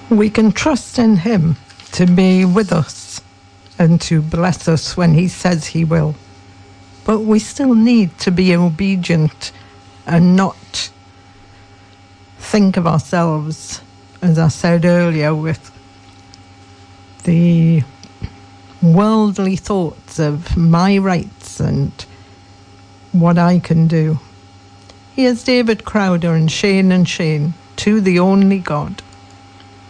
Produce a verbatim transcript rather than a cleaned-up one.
We can trust in him to be with us and to bless us when he says he will. But we still need to be obedient and not think of ourselves, as I said earlier, with the worldly thoughts of my rights and what I can do. Here's David Crowder and Shane and Shane, To the Only God.